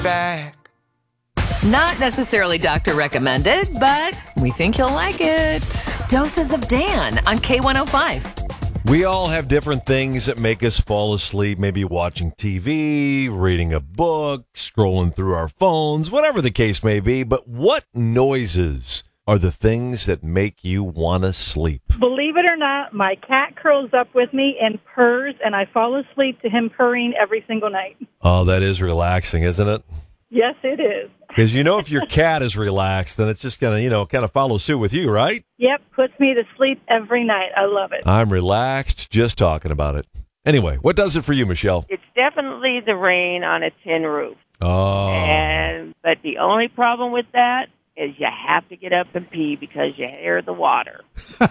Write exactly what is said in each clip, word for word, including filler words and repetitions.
back. Not necessarily doctor recommended, but we think you'll like it. Doses of Dan on K one oh five. We all have different things that make us fall asleep, maybe watching T V, reading a book, scrolling through our phones, whatever the case may be. But what noises are the things that make you want to sleep? Believe it or not, my cat curls up with me and purrs, and I fall asleep to him purring every single night. Oh, that is relaxing, isn't it? Yes, it is. Because you know if your cat is relaxed, then it's just going to, you know, kind of follow suit with you, right? Yep, puts me to sleep every night. I love it. I'm relaxed just talking about it. Anyway, what does it for you, Michelle? It's definitely the rain on a tin roof. Oh. And but the only problem with that is you have to get up and pee because you hear the water.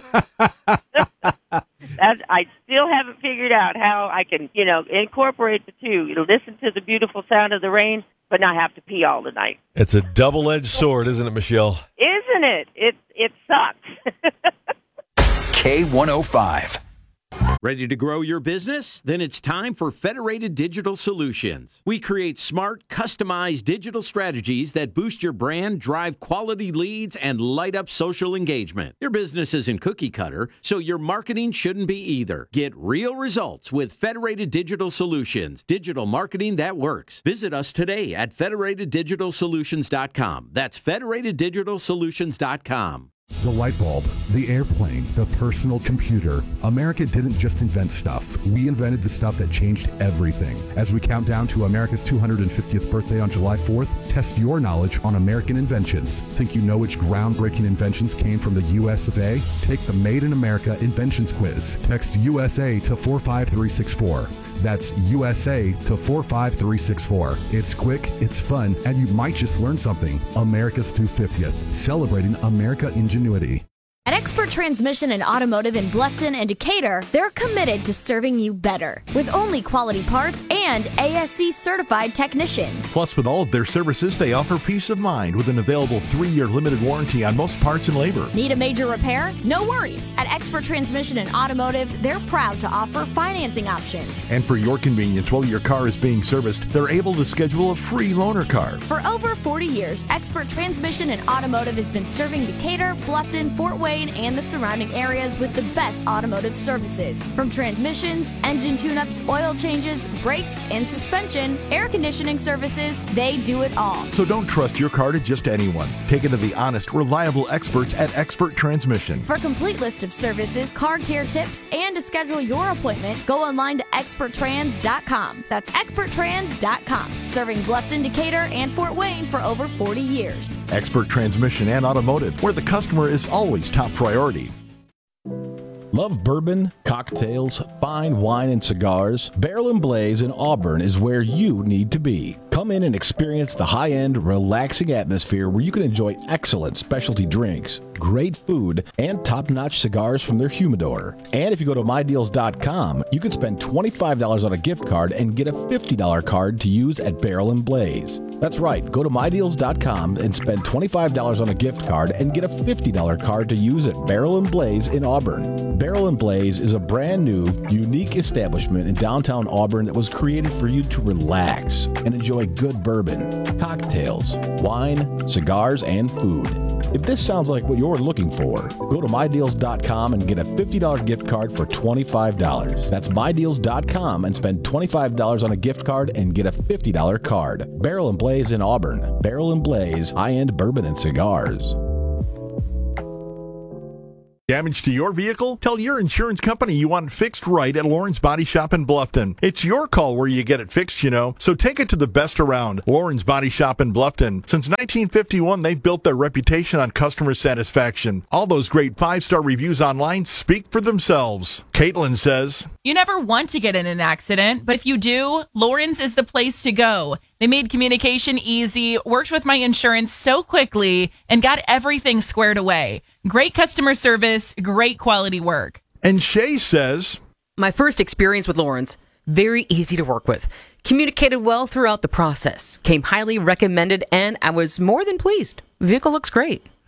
That, I still haven't figured out how I can, you know, incorporate the two. You know, listen to the beautiful sound of the rain, but not have to pee all the night. It's a double-edged sword, isn't it, Michelle? Isn't it? It it sucks. K one oh five. Ready to grow your business? Then it's time for Federated Digital Solutions. We create smart, customized digital strategies that boost your brand, drive quality leads, and light up social engagement. Your business isn't cookie cutter, so your marketing shouldn't be either. Get real results with Federated Digital Solutions, digital marketing that works. Visit us today at federated digital solutions dot com. That's federated digital solutions dot com. The light bulb, the airplane, the personal computer. America didn't just invent stuff. We invented the stuff that changed everything. As we count down to America's two hundred fiftieth birthday on July fourth, test your knowledge on American inventions. Think you know which groundbreaking inventions came from the U S of A? Take the Made in America Inventions Quiz. Text U S A to four five three six four. That's U S A to four five three six four. It's quick, it's fun, and you might just learn something. America's two hundred fiftieth, celebrating America ingenuity. At Expert Transmission and Automotive in Bluffton and Decatur, they're committed to serving you better with only quality parts and A S C certified technicians. Plus, with all of their services, they offer peace of mind with an available three-year limited warranty on most parts and labor. Need a major repair? No worries. At Expert Transmission and Automotive, they're proud to offer financing options. And for your convenience, while your car is being serviced, they're able to schedule a free loaner car. For over forty years, Expert Transmission and Automotive has been serving Decatur, Bluffton, Fort Wayne, and the surrounding areas with the best automotive services. From transmissions, engine tune-ups, oil changes, brakes, and suspension, air conditioning services, they do it all. So don't trust your car to just anyone. Take it to the honest, reliable experts at Expert Transmission. For a complete list of services, car care tips, and to schedule your appointment, go online to expert trans dot com. That's expert trans dot com. Serving Bluffton, Decatur, and Fort Wayne for over forty years. Expert Transmission and Automotive, where the customer is always top priority. Love bourbon, cocktails, fine wine, and cigars? Barrel and Blaze in Auburn is where you need to be. Come in and experience the high-end, relaxing atmosphere where you can enjoy excellent specialty drinks, great food, and top-notch cigars from their humidor. And if you go to my deals dot com, you can spend twenty-five dollars on a gift card and get a fifty dollars card to use at Barrel and Blaze. That's right, go to my deals dot com and spend twenty-five dollars on a gift card and get a fifty dollars card to use at Barrel and Blaze in Auburn. Barrel and Blaze is a brand new, unique establishment in downtown Auburn that was created for you to relax and enjoy good bourbon, cocktails, wine, cigars, and food. If this sounds like what you're looking for, go to my deals dot com and get a fifty dollars gift card for twenty-five dollars. That's my deals dot com and spend twenty-five dollars on a gift card and get a fifty dollars card. Barrel and Blaze in Auburn. Barrel and Blaze, high-end bourbon and cigars. Damage to your vehicle? Tell your insurance company you want it fixed right at Lawrence Body Shop in Bluffton. It's your call where you get it fixed, you know, so take it to the best around. Lawrence Body Shop in Bluffton. Since nineteen fifty-one, they've built their reputation on customer satisfaction. All those great five-star reviews online speak for themselves. Caitlin says, "You never want to get in an accident, but if you do, Lawrence is the place to go. They made communication easy, worked with my insurance so quickly, and got everything squared away. Great customer service, great quality work." And Shay says, "My first experience with Lawrence, very easy to work with. Communicated well throughout the process. Came highly recommended, and I was more than pleased. Vehicle looks great."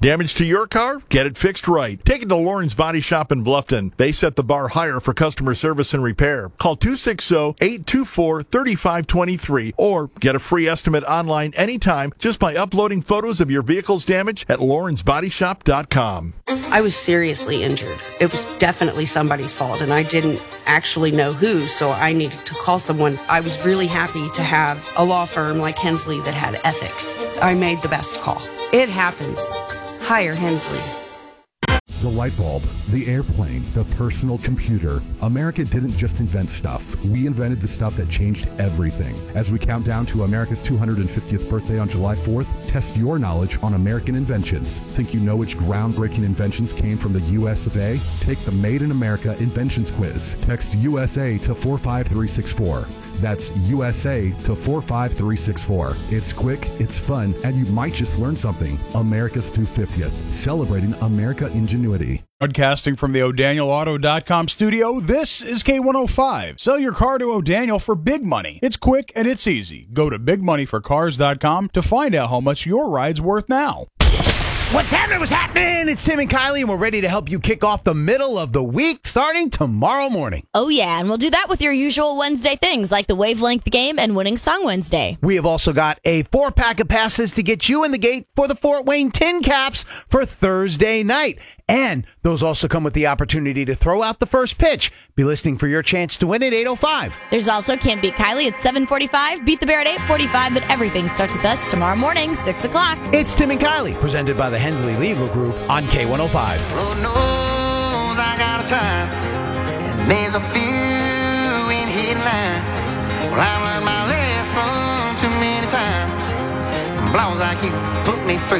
Damage to your car? Get it fixed right. Take it to Lawrence Body Shop in Bluffton. They set the bar higher for customer service and repair. Call two six zero, eight two four, three five two three or get a free estimate online anytime just by uploading photos of your vehicle's damage at lawrence body shop dot com. I was seriously injured. It was definitely somebody's fault, and I didn't actually know who, so I needed to call someone. I was really happy to have a law firm like Hensley that had ethics. I made the best call. It happens. Hire Hensley. The light bulb, the airplane, the personal computer. America didn't just invent stuff. We invented the stuff that changed everything. As we count down to America's two hundred fiftieth birthday on July fourth, test your knowledge on American inventions. Think you know which groundbreaking inventions came from the U S of A? Take the Made in America Inventions Quiz. Text U S A to four five three six four. That's U S A to four five three six four. It's quick, it's fun, and you might just learn something. America's two hundred fiftieth, celebrating America ingenuity. Broadcasting from the O'Daniel Auto dot com studio, this is K one oh five. Sell your car to O'Daniel for big money. It's quick and it's easy. Go to big money for cars dot com to find out how much your ride's worth now. What's happening? What's happening? It's Tim and Kylie, and we're ready to help you kick off the middle of the week starting tomorrow morning. Oh, yeah, and we'll do that with your usual Wednesday things like the Wavelength Game and Winning Song Wednesday. We have also got a four-pack of passes to get you in the gate for the Fort Wayne Tin Caps for Thursday night. And those also come with the opportunity to throw out the first pitch. Be listening for your chance to win at eight oh five. There's also Can't Beat Kylie at seven forty-five, Beat the Bear at eight forty-five, but everything starts with us tomorrow morning, six o'clock. It's Tim and Kylie, presented by the Hensley Legal Group on K one oh five. Lord knows I got a time, and there's a few in headline. Well, I've learned my lesson too many times. Blows like you put me through.